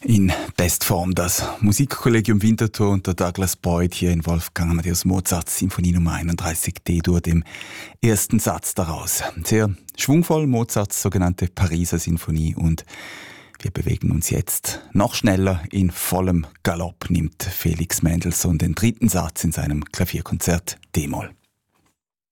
In Bestform das Musikkollegium Winterthur und der Douglas Boyd hier in Wolfgang Amadeus Mozarts Sinfonie Nummer 31 D-Dur, dem ersten Satz daraus. Sehr schwungvoll, Mozarts sogenannte Pariser Sinfonie, und wir bewegen uns jetzt noch schneller. In vollem Galopp nimmt Felix Mendelssohn den dritten Satz in seinem Klavierkonzert D-Moll.